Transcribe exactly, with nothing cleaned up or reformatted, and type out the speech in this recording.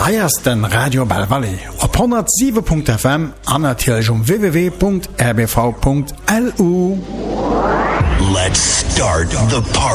Eiersten Radio Belvalley op hundertsieben Punkt F M an natürlich um w w w Punkt r b v Punkt l u. Let's start the party.